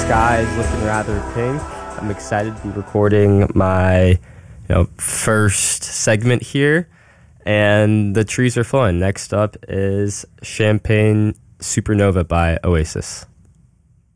sky is looking rather pink. I'm excited to be recording my first segment here, and the trees are flowing. Next up is Champagne Supernova by Oasis.